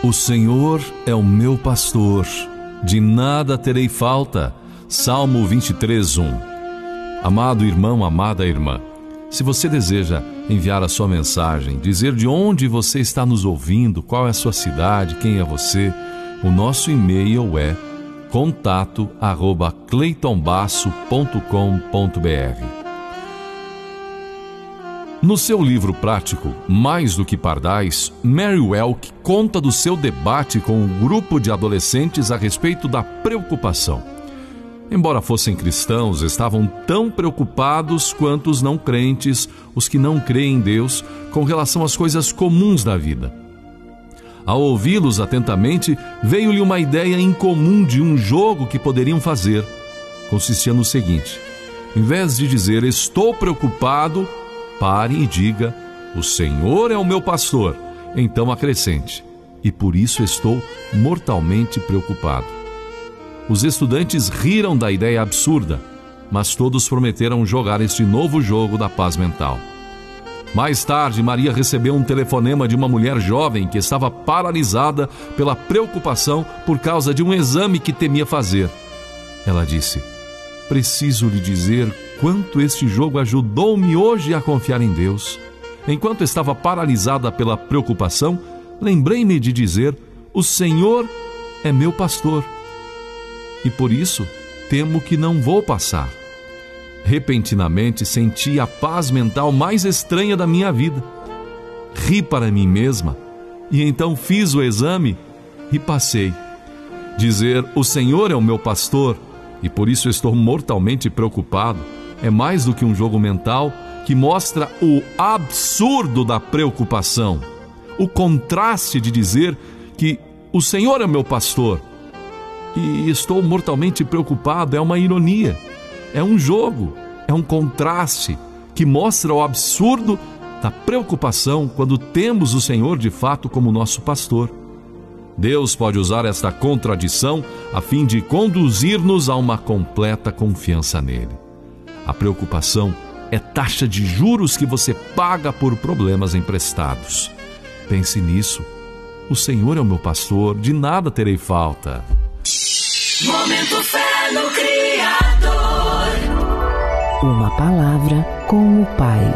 O Senhor é o meu pastor, de nada terei falta. Salmo 23:1. Amado irmão, amada irmã, se você deseja enviar a sua mensagem, dizer de onde você está nos ouvindo, qual é a sua cidade, quem é você, o nosso e-mail é contato@cleitonbasso.com.br. No seu livro prático, Mais do que Pardais, Mary Welk conta do seu debate com um grupo de adolescentes a respeito da preocupação. Embora fossem cristãos, estavam tão preocupados quanto os não crentes, os que não creem em Deus, com relação às coisas comuns da vida. Ao ouvi-los atentamente, veio-lhe uma ideia incomum de um jogo que poderiam fazer. Consistia no seguinte: em vez de dizer "estou preocupado", pare e diga "o Senhor é o meu pastor", então acrescente "e por isso estou mortalmente preocupado". Os estudantes riram da ideia absurda, mas todos prometeram jogar este novo jogo da paz mental. Mais tarde, Maria recebeu um telefonema de uma mulher jovem que estava paralisada pela preocupação por causa de um exame que temia fazer. Ela disse: "Preciso lhe dizer quanto este jogo ajudou-me hoje a confiar em Deus. Enquanto estava paralisada pela preocupação, lembrei-me de dizer: o Senhor é meu pastor. E por isso temo que não vou passar." Repentinamente senti a paz mental mais estranha da minha vida. Ri para mim mesma e então fiz o exame e passei. Dizer "o Senhor é o meu pastor e por isso estou mortalmente preocupado" é mais do que um jogo mental que mostra o absurdo da preocupação. O contraste de dizer que "o Senhor é meu pastor" e "estou mortalmente preocupado" é uma ironia, é um jogo, é um contraste que mostra o absurdo da preocupação quando temos o Senhor de fato como nosso pastor. Deus pode usar esta contradição a fim de conduzir-nos a uma completa confiança nele. A preocupação é taxa de juros que você paga por problemas emprestados. Pense nisso. O Senhor é o meu pastor, de nada terei falta. Momento Fé no Criador. Uma palavra com o Pai.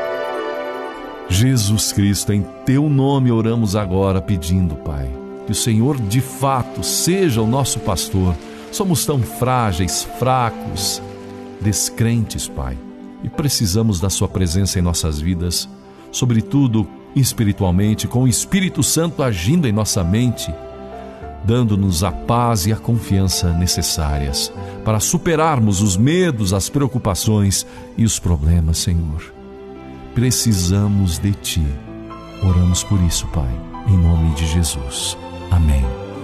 Jesus Cristo, em teu nome oramos agora pedindo, Pai, que o Senhor de fato seja o nosso pastor. Somos tão frágeis, fracos, descrentes, Pai, e precisamos da sua presença em nossas vidas, sobretudo espiritualmente, com o Espírito Santo agindo em nossa mente, dando-nos a paz e a confiança necessárias para superarmos os medos, as preocupações e os problemas, Senhor. Precisamos de Ti. Oramos por isso, Pai, em nome de Jesus. Amém.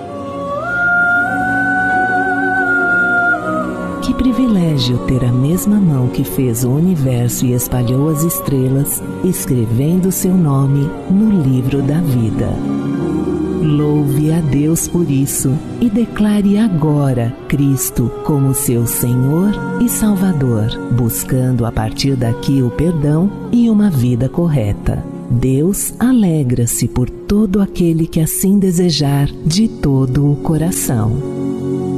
Que privilégio ter a mesma mão que fez o universo e espalhou as estrelas, escrevendo seu nome no livro da vida. Louve a Deus por isso e declare agora Cristo como seu Senhor e Salvador, buscando a partir daqui o perdão e uma vida correta. Deus alegra-se por todo aquele que assim desejar de todo o coração.